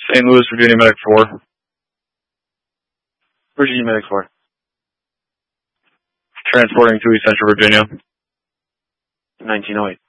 St. Louis, Virginia Medic 4. Virginia Medic 4. Transporting to East Central Virginia. 1908.